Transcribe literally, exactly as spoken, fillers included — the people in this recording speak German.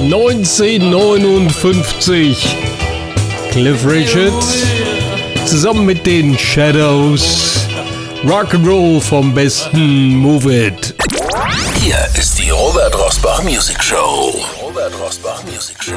neunzehnhundertneunundfünfzig. Cliff Richard zusammen mit den Shadows. Rock'n'Roll vom besten Move It. Hier ist die Robert Rosbach Music Show. Robert Rosbach Music Show.